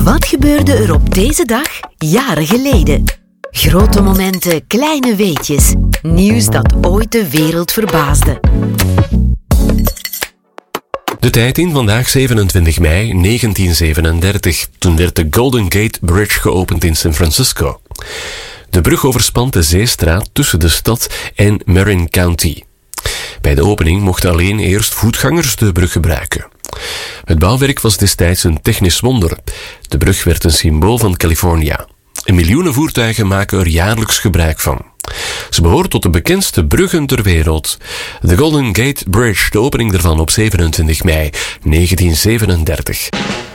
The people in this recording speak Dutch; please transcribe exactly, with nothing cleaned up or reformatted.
Wat gebeurde er op deze dag jaren geleden? Grote momenten, kleine weetjes. Nieuws dat ooit de wereld verbaasde. De tijd in vandaag zevenentwintig mei negentien zevenendertig. Toen werd de Golden Gate Bridge geopend in San Francisco. De brug overspant de zeestraat tussen de stad en Marin County. Bij de opening mochten alleen eerst voetgangers de brug gebruiken. Het bouwwerk was destijds een technisch wonder. De brug werd een symbool van California. En miljoenen voertuigen maken er jaarlijks gebruik van. Ze behoort tot de bekendste bruggen ter wereld. De Golden Gate Bridge, de opening ervan op zevenentwintig mei negentien zevenendertig.